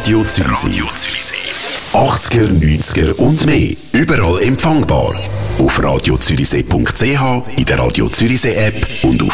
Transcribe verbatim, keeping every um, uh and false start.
Radio Zürichsee. Radio Zürichsee. achtziger, neunziger und mehr. Überall empfangbar. Auf radio zürichsee punkt c h, in der Radio Zürichsee App und auf